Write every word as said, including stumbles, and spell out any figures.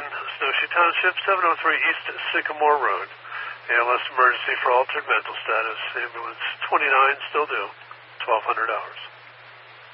one, Snowshoe Township, seven oh three East Sycamore Road. A L S emergency for altered mental status. Ambulance twenty-nine, still due. twelve hundred hours.